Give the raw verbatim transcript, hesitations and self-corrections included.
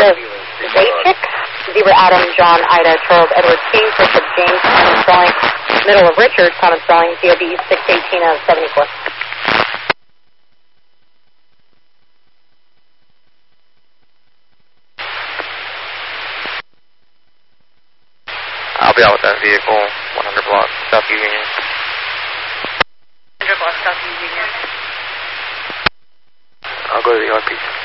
Zeta Zachick, Zebra Adam, John, Ida, Charles, Edward, King, Richard, James, Simon Spelling, middle of Richard, Simon Spelling, C O B six eighteen of seventy-four. I'll be out with that vehicle, one hundred block, Southview Union. one hundred block, Southview Union. I'll go to the R P.